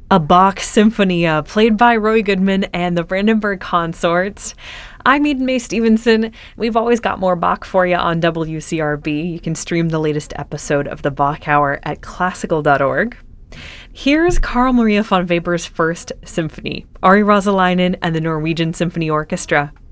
A Bach Symphonia, played by Roy Goodman and the Brandenburg Consorts. I'm Eden Mae Stevenson. We've always got more Bach for you on WCRB. You can stream the latest episode of the Bach Hour at classical.org. Here's Carl Maria von Weber's First Symphony, Ari Rosalainen and the Norwegian Symphony Orchestra.